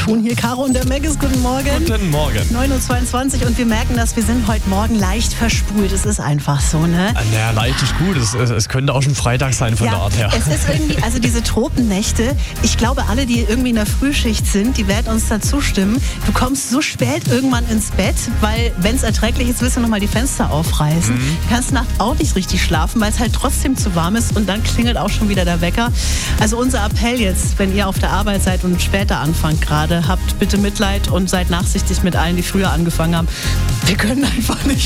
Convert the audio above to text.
tun hier. Caro und der Meggis, guten Morgen. Guten Morgen. 9.22 Uhr und wir merken, dass wir sind heute Morgen leicht versprüht. Es ist einfach so, ne? Naja, leicht ist gut. Es könnte auch schon Freitag sein von der Art her. Es ist irgendwie, also diese Tropennächte, ich glaube, alle, die irgendwie in der Frühschicht sind, die werden uns da zustimmen. Du kommst so spät irgendwann ins Bett, weil, wenn es erträglich ist, willst du nochmal die Fenster aufreißen. Du kannst nachts auch nicht richtig schlafen, weil es halt trotzdem zu warm ist und dann klingelt auch schon wieder der Wecker. Also unser Appell jetzt, wenn ihr auf der Arbeit seid und später anfangt gerade, habt bitte Mitleid und seid nachsichtig mit allen, die früher angefangen haben. Wir können einfach nicht